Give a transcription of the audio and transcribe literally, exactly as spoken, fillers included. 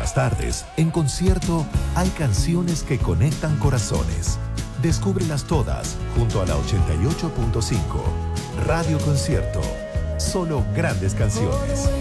las tardes, en concierto, hay canciones que conectan corazones. Descúbrelas todas junto a la ochenta y ocho punto cinco. Radio Concierto. Solo grandes canciones.